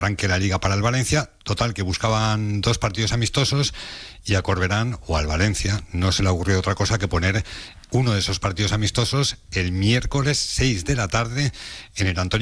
arranque la Liga para el Valencia. Total, que buscaban 2 partidos amistosos y a Corberán o al Valencia no se le ocurrió otra cosa que poner uno de esos partidos amistosos el miércoles 6 de la tarde en el Antonio